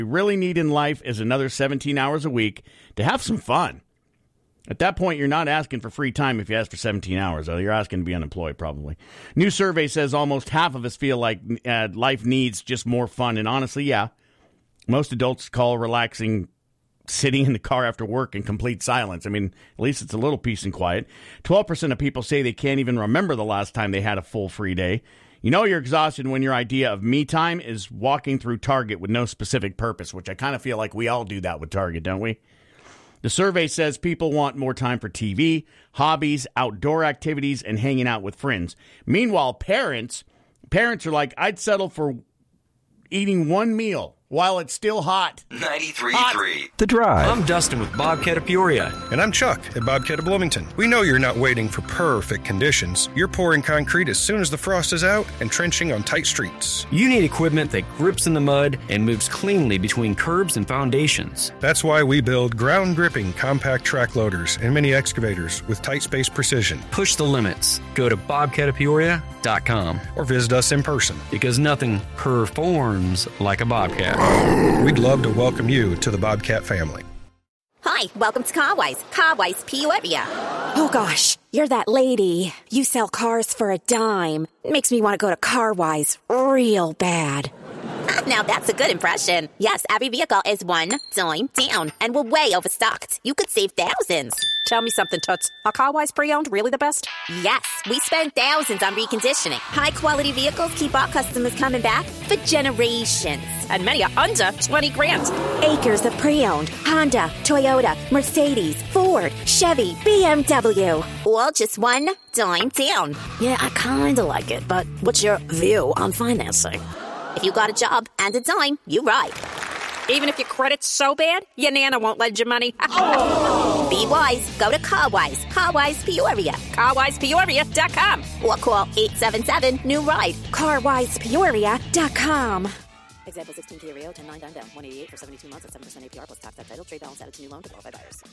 we really need in life is another 17 hours a week to have some fun. At that point, you're not asking for free time if you ask for 17 hours. You're asking to be unemployed, probably. New survey says almost half of us feel like life needs just more fun. And honestly, yeah, most adults call relaxing sitting in the car after work in complete silence. I mean, at least it's a little peace and quiet. 12% of people say they can't even remember the last time they had a full free day. You know you're exhausted when your idea of me time is walking through Target with no specific purpose, which I kind of feel like we all do that with Target, don't we? The survey says people want more time for TV, hobbies, outdoor activities, and hanging out with friends. Meanwhile, parents are like, I'd settle for eating one meal while it's still hot. 93.3 The Drive. I'm Dustin with Bobcat of Peoria. And I'm Chuck at Bobcat of Bloomington. We know you're not waiting for perfect conditions. You're pouring concrete as soon as the frost is out and trenching on tight streets. You need equipment that grips in the mud and moves cleanly between curbs and foundations. That's why we build ground-gripping compact track loaders and mini excavators with tight space precision. Push the limits. Go to bobcatofpeoria.com or visit us in person. Because nothing performs like a Bobcat. We'd love to welcome you to the Bobcat family. Hi, welcome to Carwise. Carwise Peoria. Oh gosh, you're that lady. You sell cars for a dime. Makes me want to go to Carwise real bad. Now that's a good impression. Yes, every vehicle is one dime down, and we're way overstocked. You could save thousands. Tell me something, Toots. Are Carwise pre-owned really the best? Yes, we spend thousands on reconditioning. High-quality vehicles keep our customers coming back for generations. And many are under 20 grand. Acres of pre-owned Honda, Toyota, Mercedes, Ford, Chevy, BMW. All just one dime down. Yeah, I kind of like it, but what's your view on financing? If you got a job and a dime, you ride. Even if your credit's so bad, your Nana won't lend you money. Be wise. Go to Carwise. Carwise Peoria. CarwisePeoria.com. Or call 877-NEW-RIDE. CarwisePeoria.com. Example 16 Kia Rio, 10-9 down, 188 for 72 months at 7% APR plus tax title. Trade balance added to new loan to qualify buyers.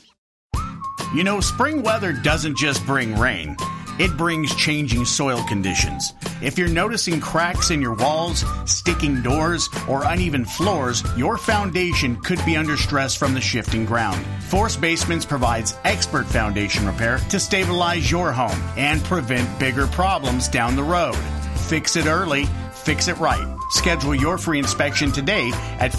You know, spring weather doesn't just bring rain. It brings changing soil conditions. If you're noticing cracks in your walls, sticking doors, or uneven floors, your foundation could be under stress from the shifting ground. Force Basements provides expert foundation repair to stabilize your home and prevent bigger problems down the road. Fix it early, fix it right. Schedule your free inspection today at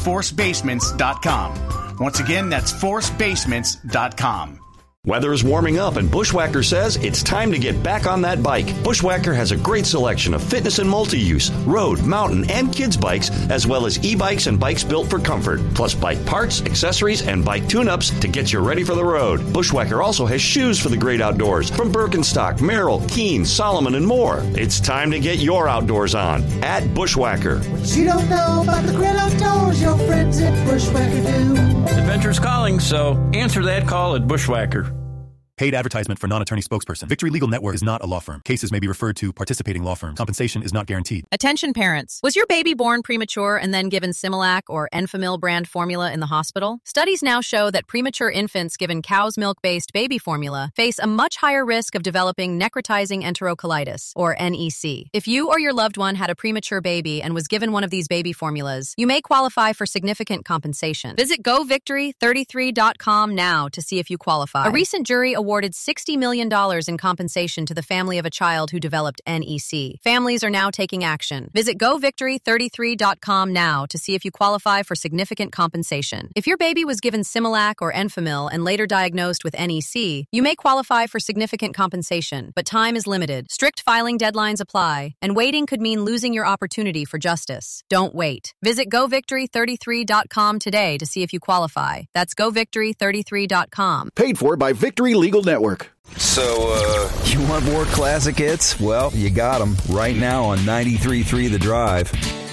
forcebasements.com. Once again, that's forcebasements.com. Weather is warming up, and Bushwhacker says it's time to get back on that bike. Bushwhacker has a great selection of fitness and multi-use, road, mountain, and kids bikes, as well as e-bikes and bikes built for comfort, plus bike parts, accessories, and bike tune-ups to get you ready for the road. Bushwhacker also has shoes for the great outdoors from Birkenstock, Merrell, Keen, Solomon, and more. It's time to get your outdoors on at Bushwhacker. What you don't know about the great outdoors, your friends at Bushwhacker do. Adventure's calling, so answer that call at Bushwhacker. Paid advertisement for non-attorney spokesperson. Victory Legal Network is not a law firm. Cases may be referred to participating law firms. Compensation is not guaranteed. Attention parents. Was your baby born premature and then given Similac or Enfamil brand formula in the hospital? Studies now show that premature infants given cow's milk-based baby formula face a much higher risk of developing necrotizing enterocolitis, or NEC. If you or your loved one had a premature baby and was given one of these baby formulas, you may qualify for significant compensation. Visit govictory33.com now to see if you qualify. A recent jury awarded $60 million in compensation to the family of a child who developed NEC. Families are now taking action. Visit govictory33.com now to see if you qualify for significant compensation. If your baby was given Similac or Enfamil and later diagnosed with NEC, you may qualify for significant compensation, but time is limited. Strict filing deadlines apply, and waiting could mean losing your opportunity for justice. Don't wait. Visit govictory33.com today to see if you qualify. That's govictory33.com. Paid for by Victory Legal Network. So, You want more classic hits? Well, you got them right now on 93.3 The Drive.